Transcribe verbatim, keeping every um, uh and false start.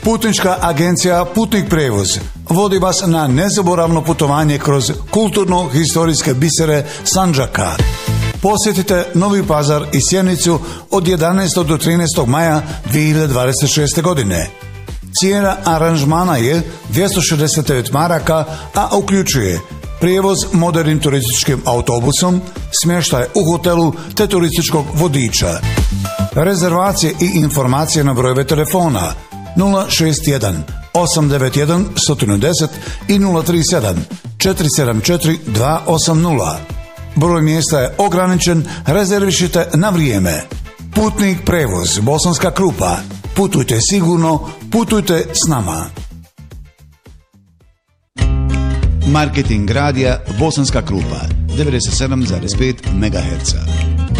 Putnička agencija Putnik prevoz vodi vas na nezaboravno putovanje kroz kulturno-historijske bisere Sandžaka. Posjetite Novi Pazar i Sjenicu od jedanaestog do trinaestog maja dvije hiljade dvadeset šeste. godine. Cijena aranžmana je dvjesto šezdeset devet maraka, a uključuje prijevoz modernim turističkim autobusom, smještaj u hotelu te turističkog vodiča. Rezervacije i informacije na brojeve telefona nula šest jedan osam devet jedan jedan deset i nula tri sedam četiri sedam četiri dva osam nula. Broj mjesta je ograničen, rezervišite na vrijeme. Putnik prevoz Bosanska Krupa. Putujte sigurno, putujte s nama. Marketing radija Bosanska Krupa devedeset sedam zarez pet megaherca.